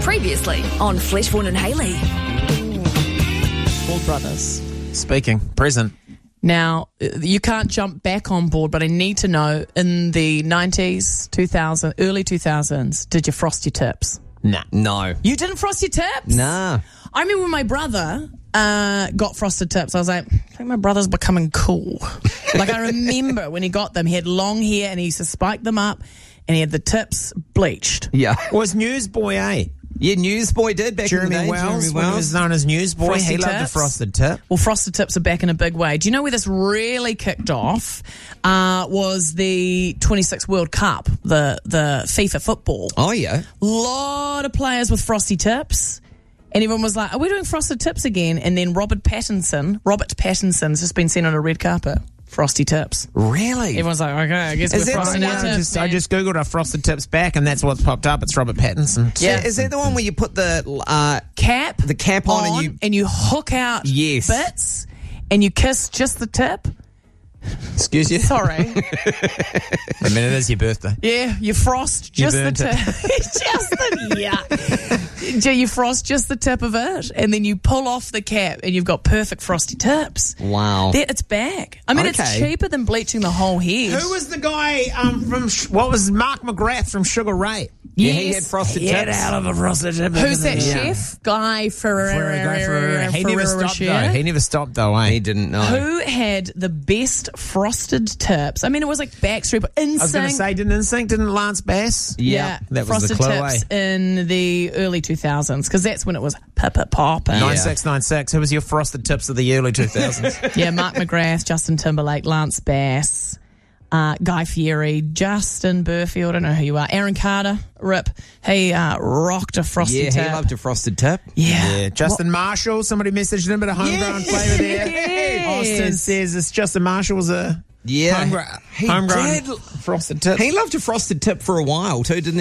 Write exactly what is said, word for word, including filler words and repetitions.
Previously on Fleshborn and Haley. Bald Brothers. Speaking. Present. Now, you can't jump back on board, but I need to know, in the nineties, two thousand, early two thousands, did you frost your tips? Nah. No. You didn't frost your tips? Nah. I remember when my brother uh, got frosted tips, I was like, I think my brother's becoming cool. Like, I remember when he got them, he had long hair and he used to spike them up and he had the tips bleached. Yeah. Was Newsboy, eh? Yeah, Newsboy did back Jeremy in the day. Wells, Jeremy when he Wells. was known as Newsboy, Frosty he loved a tips. frosted tip. Well, frosted tips are back in a big way. Do you know where this really kicked off? Uh, was the twenty-six World Cup, the the FIFA football. Oh, yeah. Lot of players with frosty tips. And everyone was like, are we doing frosted tips again? And then Robert Pattinson, Robert Pattinson's just been seen on a red carpet. Frosty tips. Really? Everyone's like, okay, I guess Is we're that frosting the our one- tips. I just, I man. just Googled our frosted tips back, and that's what's popped up. It's Robert Pattinson. Yeah. Is that the one where you put the uh, cap, the cap on and you- hook out Yes. bits and you kiss just the tip? excuse you? Sorry. I mean, it is your birthday. Yeah, you frost just the burnt tip. it. just the yeah. You frost just the tip of it, and then you pull off the cap, and you've got perfect frosty tips. Wow. That, it's back. I mean, it's Okay. cheaper than bleaching the whole head. Who was the guy um, from, Sh- what was Mark McGrath from Sugar Ray? Yeah, he had frosted He had tips. out of a frosted tip. Who's that Yeah. chef? Guy Ferrero. Ferrero. He never Ferrero stopped, though. Rocher? He never stopped, though, eh? He didn't know. Who had the best frosted tips? I mean, it was like Backstreet, but Insync. I was going to say, didn't Insync, didn't Lance Bass? Yeah, that was the frosted clue, tips eh? in the early two thousands, because that's when it was pip pop. And nine six nine six. Who was your frosted tips of the early two thousands? yeah, Mark McGrath, Justin Timberlake, Lance Bass, uh, Guy Fieri, Justin Burfield, I don't know who you are, Aaron Carter, rip. He uh, rocked a frosted Yeah, tip. he loved a frosted tip. Yeah. Yeah, Justin Marshall. Somebody messaged him, but a homegrown Yes. flavour there. Yes. Austin says it's Justin Marshall was a Yeah. homegrown, He homegrown did. frosted tip. He loved a frosted tip for a while too, didn't he?